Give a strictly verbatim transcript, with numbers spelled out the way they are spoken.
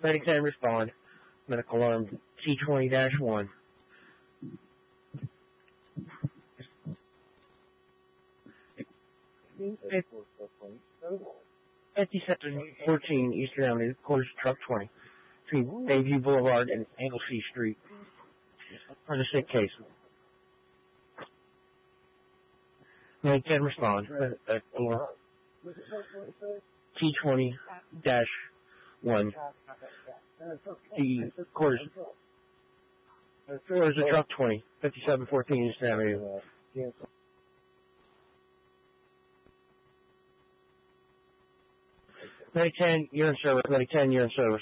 Medic ten, respond. Medical alarm T twenty dash one. fifty-seven fourteen Eastern Avenue, quarters truck twenty, between Bayview Boulevard and Anglesey Street, for the sick case. Medic ten, respond. Or T twenty dash one. The quarters, quarters of truck twenty, fifty-seven fourteen Eastern Avenue. Medic ten, you're in service. Medic ten, you're in service.